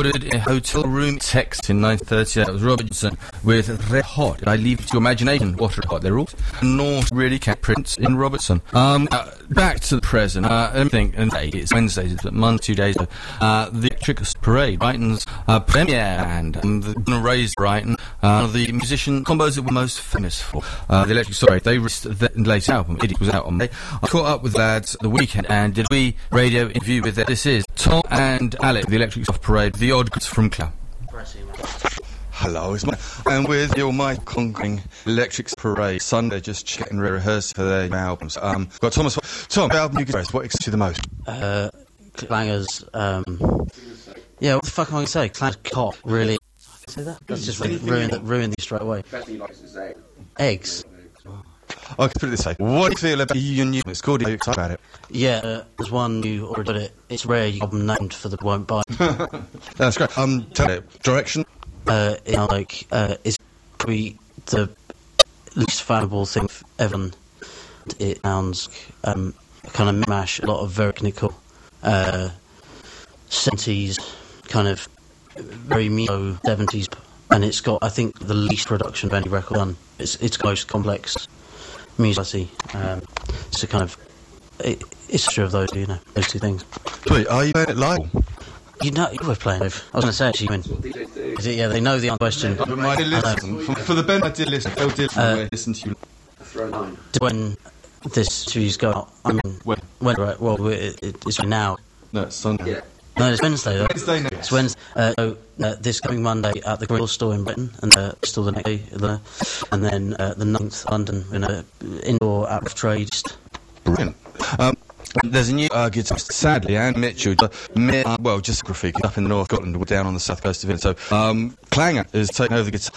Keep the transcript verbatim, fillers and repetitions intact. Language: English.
recorded in a hotel room, Texas, in nineteen thirty-eight. That was Robert Johnson with Red Hot. I leave it to your imagination what Red Hot they're all. Not really cat prints in Robertson. Um, uh, back to the present. Uh, I think, and it's Wednesday, it's Monday, two days ago. Uh, the Electric Parade, Brighton's uh, premiere band, um, the raised Brighton, uh, the musician combos that we're most famous for. Uh, the Electric Parade, they released their latest album. It was out on Monday. I caught up with lads the weekend and did we radio interview with them. This is Tom and Alec, the Electric Soft Parade, the odd goods from Clough. Hello, it's Mike. And with your Mike conquering Electric Parade, Sunday just chatting rehearsing for their albums. Um, got Thomas. Tom, what album you get? What excites you the most? Uh, Clangers. Um, yeah, what the fuck am I going to say? Clangers cock, really. Say that? That's just really ruined, ruined these straight away. Eggs. I can put it this way. What do you feel about your new? It's called. Are you excited about it? Yeah, uh, there's one you already got it. It's rare you album named for the won't buy. That's great. Um, tell it. Direction. Uh, you know, like uh, it's probably the least valuable thing ever. It sounds um, kind of mash, a lot of very technical, uh, seventies kind of very neo seventies, and it's got I think the least production of any record done. It's it's the most complex music. Um, it's a kind of it, it's true of those, you know, those two things. Wait, are you playing it live? You know, you were playing live. I was going to say actually, when is it? Yeah, they know the answer question. But my dear listen, for, for the Ben, I did listen. I did uh, listen to you. When this interview's go out, I mean, when? When right? Well, it, it, it's now. No, it's Sunday. Yeah. No, it's Wednesday though. Wednesday next. It's Wednesday. Uh, so uh, this coming Monday at the Grill Store in Britain, and uh, still the next day, the, and then uh, the ninth, London, in a indoor out of trade. Brilliant. Um, There's a new uh, guitarist, sadly, Anne Mitchell, uh, uh, well, just graffiti up in the North Scotland, down on the south coast of England. So, um, Clanger is taking over the guitar.